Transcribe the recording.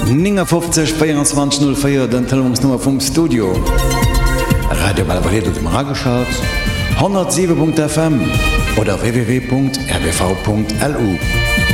50 den Telefonsnummer vom Studio. Radio Balbredo dem Rageschaut 107.fm oder www.rbv.lu.